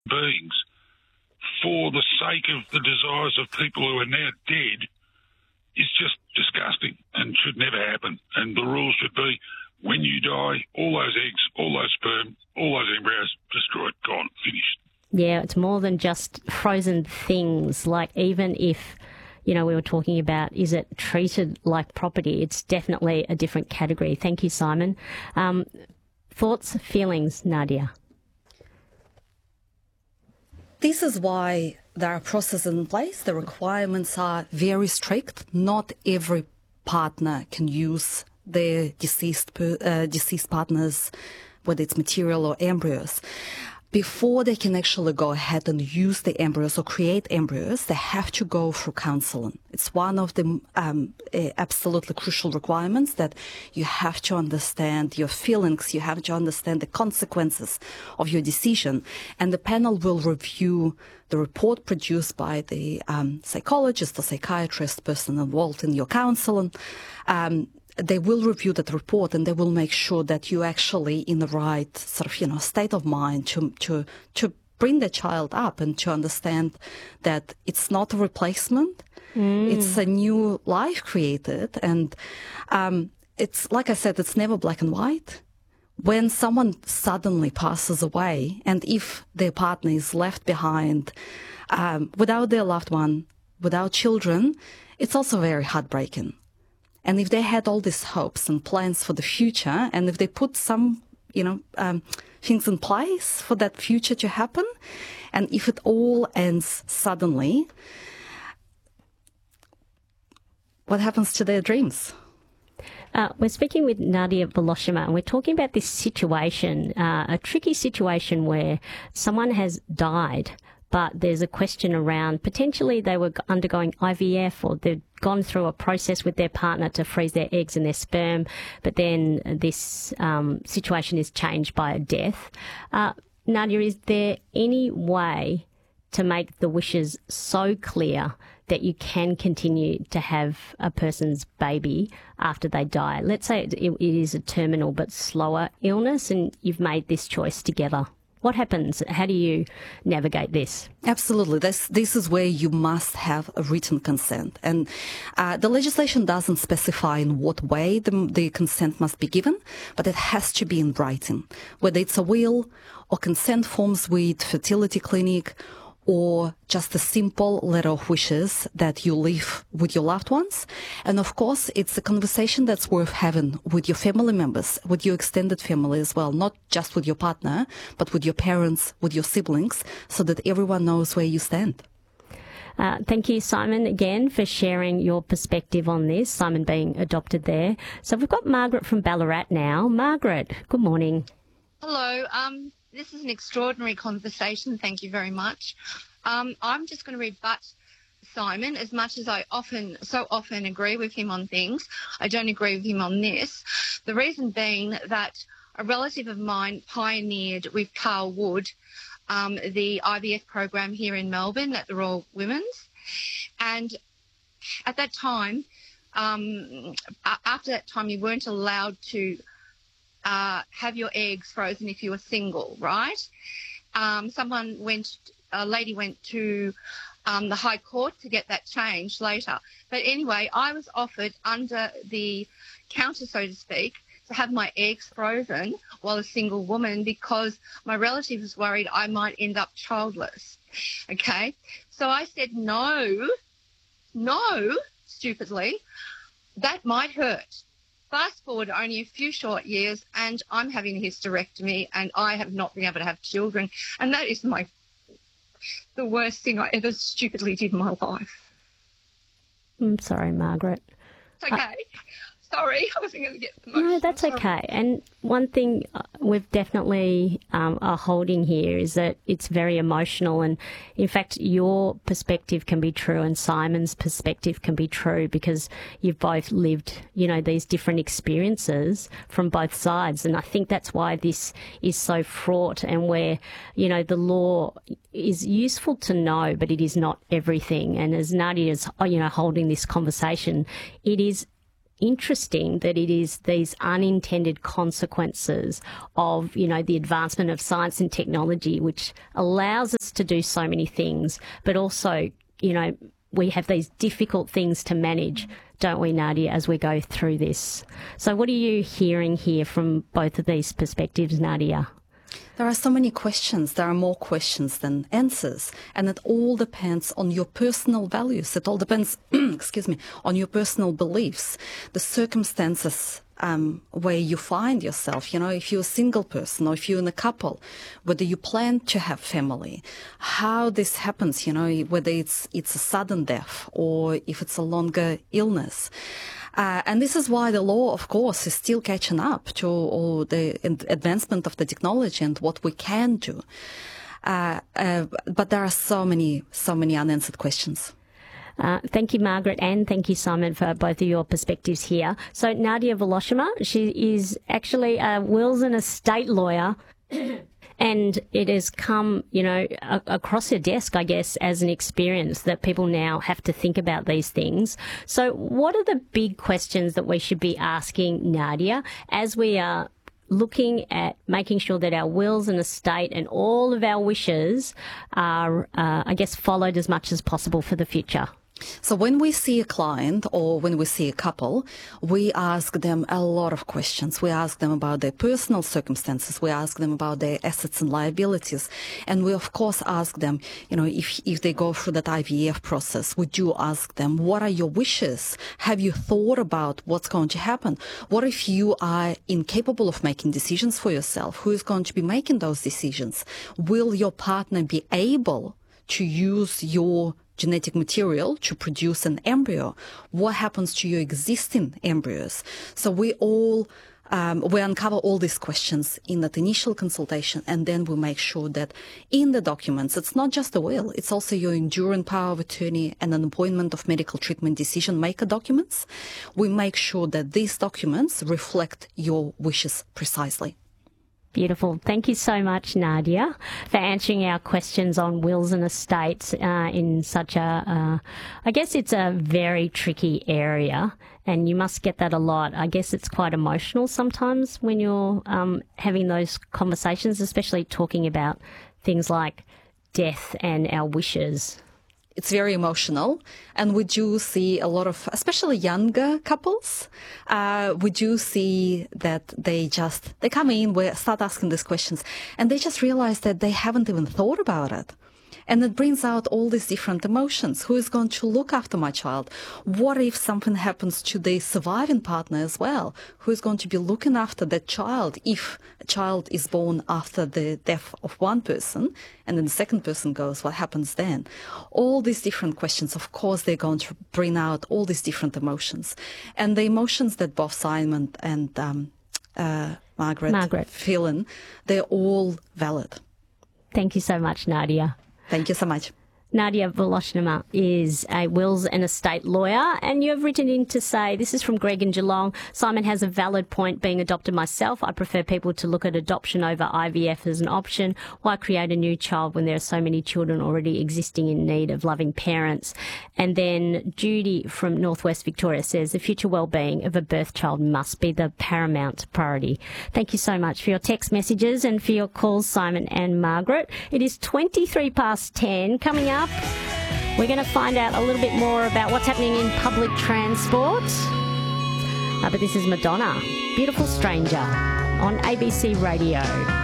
beings for the sake of the desires of people who are now dead is just disgusting and should never happen. And the rule should be, when you die, all those eggs, all those sperm, all those embryos, destroyed, gone, finished. Yeah, it's more than just frozen things. Like, even if, we were talking about, is it treated like property? It's definitely a different category. Thank you, Simon. Thoughts, feelings, Nadia? This is why there are processes in place. The requirements are very strict. Not every partner can use their deceased partners, whether it's material or embryos. Before they can actually go ahead and use the embryos or create embryos, they have to go through counseling. It's one of the absolutely crucial requirements, that you have to understand your feelings, you have to understand the consequences of your decision, and the panel will review the report produced by the psychologist or psychiatrist, person involved in your counseling. They will review that report, and they will make sure that you're actually in the right sort of, state of mind to bring the child up and to understand that it's not a replacement. It's a new life created. And it's, like I said, it's never black and white. When someone suddenly passes away, and if their partner is left behind without their loved one, without children, it's also very heartbreaking. And if they had all these hopes and plans for the future, and if they put some, things in place for that future to happen, and if it all ends suddenly, what happens to their dreams? We're speaking with Nadia Voloshyma, and we're talking about this situation, a tricky situation where someone has died, but there's a question around potentially they were undergoing IVF, or they've gone through a process with their partner to freeze their eggs and their sperm, but then this situation is changed by a death. Nadia, is there any way to make the wishes so clear that you can continue to have a person's baby after they die? Let's say it is a terminal but slower illness, and you've made this choice together. What happens? How do you navigate this? Absolutely. This is where you must have a written consent. And the legislation doesn't specify in what way the consent must be given, but it has to be in writing, whether it's a will or consent forms with fertility clinic, or just a simple letter of wishes that you leave with your loved ones. And of course, it's a conversation that's worth having with your family members, with your extended family as well, not just with your partner, but with your parents, with your siblings, so that everyone knows where you stand. Thank you, Simon, again, for sharing your perspective on this, Simon being adopted there. So we've got Margaret from Ballarat now. Margaret, good morning. Hello. This is an extraordinary conversation. Thank you very much. I'm just going to rebut Simon. As much as I so often agree with him on things, I don't agree with him on this. The reason being that a relative of mine pioneered with Carl Wood the IVF program here in Melbourne at the Royal Women's. And at that time, after that time, you weren't allowed to have your eggs frozen if you were single, right? A lady went to the High Court to get that changed later. But anyway, I was offered under the counter, so to speak, to have my eggs frozen while a single woman, because my relative was worried I might end up childless. Okay? So I said no, stupidly. That might hurt. Fast forward only a few short years, and I'm having a hysterectomy, and I have not been able to have children. And that is the worst thing I ever stupidly did in my life. I'm sorry, Margaret. It's okay. Sorry, I wasn't going to get emotional. No, that's okay. And one thing we've definitely are holding here is that it's very emotional, and in fact your perspective can be true and Simon's perspective can be true, because you've both lived, these different experiences from both sides. And I think that's why this is so fraught, and where, the law is useful to know, but it is not everything. And as Nadia is, holding this conversation, it is interesting that it is these unintended consequences of, the advancement of science and technology, which allows us to do so many things, but also, we have these difficult things to manage, don't we, Nadia, as we go through this? So what are you hearing here from both of these perspectives, Nadia? There are so many questions. There are more questions than answers. And it all depends on your personal values. It all depends, on your personal beliefs, the circumstances where you find yourself. If you're a single person or if you're in a couple, whether you plan to have family, how this happens, whether it's a sudden death or if it's a longer illness. And this is why the law, of course, is still catching up to all the advancement of the technology and what we can do. But there are so many unanswered questions. Thank you, Margaret, and thank you, Simon, for both of your perspectives here. So Nadia Voloshyma, she is actually a wills and estate lawyer. And it has come, across her desk, I guess, as an experience that people now have to think about these things. So what are the big questions that we should be asking, Nadia, as we are looking at making sure that our wills and estate and all of our wishes are, followed as much as possible for the future? So when we see a client or when we see a couple, we ask them a lot of questions. We ask them about their personal circumstances. We ask them about their assets and liabilities. And we, of course, ask them, if they go through that IVF process, we do ask them, what are your wishes? Have you thought about what's going to happen? What if you are incapable of making decisions for yourself? Who is going to be making those decisions? Will your partner be able to use your genetic material to produce an embryo? What happens to your existing embryos? So we uncover all these questions in that initial consultation, and then we make sure that in the documents, it's not just a will, it's also your enduring power of attorney and an appointment of medical treatment decision maker documents. We make sure that these documents reflect your wishes precisely. Beautiful. Thank you so much, Nadia, for answering our questions on wills and estates in such I guess it's a very tricky area, and you must get that a lot. I guess it's quite emotional sometimes when you're having those conversations, especially talking about things like death and our wishes. It's very emotional, and we do see a lot of, especially younger couples, we do see that they come in, we start asking these questions, and they just realize that they haven't even thought about it. And it brings out all these different emotions. Who is going to look after my child? What if something happens to the surviving partner as well? Who is going to be looking after that child if a child is born after the death of one person and then the second person goes? What happens then? All these different questions, of course, they're going to bring out all these different emotions. And the emotions that both Simon and Margaret feeling, they're all valid. Thank you so much, Nadia. Thank you so much. Nadia Voloshyma is a wills and estate lawyer, and you have written in to say, this is from Greg in Geelong, Simon has a valid point. Being adopted myself, I prefer people to look at adoption over IVF as an option. Why create a new child when there are so many children already existing in need of loving parents? And then Judy from Northwest Victoria says, the future well-being of a birth child must be the paramount priority. Thank you so much for your text messages and for your calls, Simon and Margaret. It is 23 past 10. Coming up, we're going to find out a little bit more about what's happening in public transport. But this is Madonna, Beautiful Stranger, on ABC Radio.